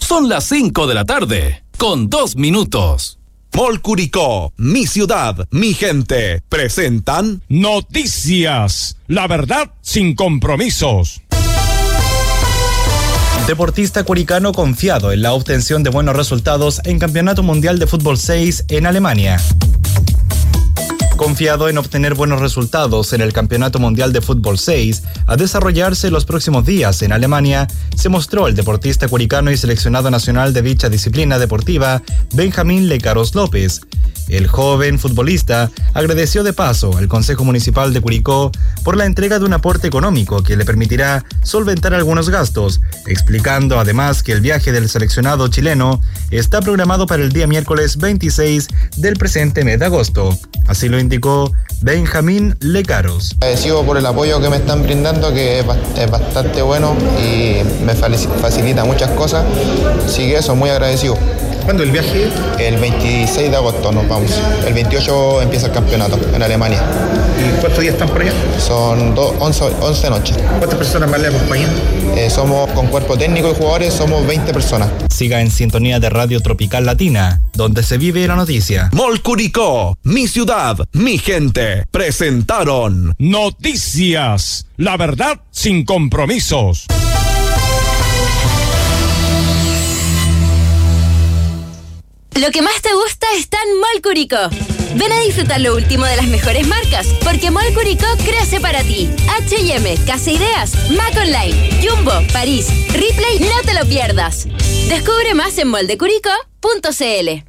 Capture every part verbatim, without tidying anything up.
Son las cinco de la tarde, con dos minutos. Mall Curicó, mi ciudad, mi gente, presentan Noticias, la verdad sin compromisos. Deportista curicano confiado en la obtención de buenos resultados en Campeonato Mundial de Fútbol seis en Alemania. Confiado en obtener buenos resultados en el Campeonato Mundial de Fútbol seis, a desarrollarse los próximos días en Alemania, se mostró el deportista curicano y seleccionado nacional de dicha disciplina deportiva, Benjamín Lecaros López. El joven futbolista agradeció de paso al Consejo Municipal de Curicó por la entrega de un aporte económico que le permitirá solventar algunos gastos, explicando además que el viaje del seleccionado chileno está programado para el día miércoles veintiséis del presente mes de agosto. Así lo indicó Benjamín Lecaros. Agradecido por el apoyo que me están brindando, que es bastante bueno y me facilita muchas cosas, así que eso, muy agradecido. ¿Cuándo el viaje? El veintiséis de agosto nos vamos. El veintiocho empieza el campeonato en Alemania. ¿Y cuántos días están por allá? Son do, once, once noches. ¿Cuántas personas más le acompañan? Eh, somos, con cuerpo técnico y jugadores, somos veinte personas. Siga en sintonía de Radio Tropical Latina, donde se vive la noticia. Mall Curicó, mi ciudad, mi gente, presentaron Noticias, la verdad sin compromisos. Lo que más te gusta está en Mall Curicó. Ven a disfrutar lo último de las mejores marcas, porque Mall Curicó crece para ti. H y M, Casa Ideas, Mac Online, Jumbo, París, Ripley, no te lo pierdas. Descubre más en moldecuricó punto c l.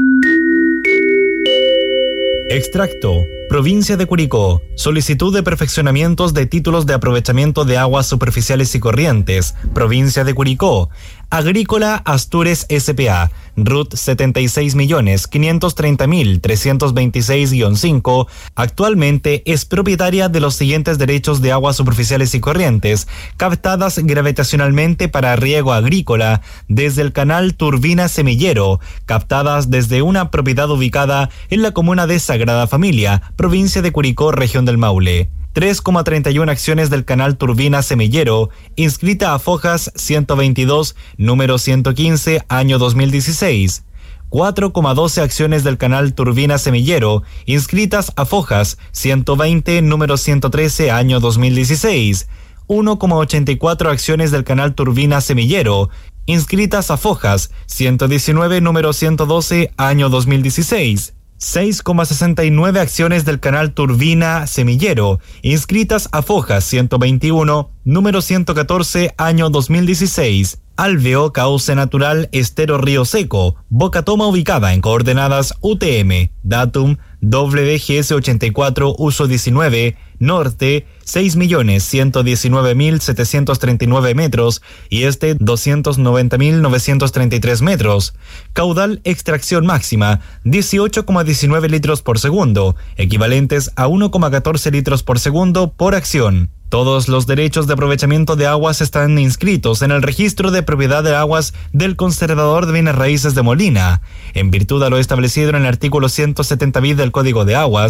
Extracto. Provincia de Curicó. Solicitud de perfeccionamientos de títulos de aprovechamiento de aguas superficiales y corrientes. Provincia de Curicó. Agrícola Astures S P A. R U T setenta y seis millones quinientos treinta mil trescientos veintiséis guion cinco. Actualmente es propietaria de los siguientes derechos de aguas superficiales y corrientes, captadas gravitacionalmente para riego agrícola desde el canal Turbina Semillero, captadas desde una propiedad ubicada en la comuna de Sagrada Familia, provincia de Curicó, región del Maule. tres coma treinta y una acciones del canal Turbina Semillero, inscrita a Fojas ciento veintidós, número ciento quince, año dos mil dieciséis. cuatro coma doce acciones del canal Turbina Semillero, inscritas a Fojas ciento veinte, número ciento trece, año dos mil dieciséis. uno coma ochenta y cuatro acciones del canal Turbina Semillero, inscritas a Fojas ciento diecinueve, número ciento doce, año dos mil dieciséis. seis coma sesenta y nueve acciones del canal Turbina Semillero, inscritas a Fojas ciento veintiuno, número ciento catorce, año dos mil dieciséis. Alveo Cauce Natural Estero Río Seco, Boca Toma ubicada en coordenadas U T M, datum W G S ochenta y cuatro, uso diecinueve, norte seis millones ciento diecinueve mil setecientos treinta y nueve metros y este doscientos noventa mil novecientos treinta y tres metros. Caudal extracción máxima dieciocho coma diecinueve litros por segundo, equivalentes a uno coma catorce litros por segundo por acción. Todos los derechos de aprovechamiento de aguas están inscritos en el registro de propiedad de aguas del Conservador de Bienes Raíces de Molina, en virtud de lo establecido en el artículo ciento setenta bis del Código de Aguas.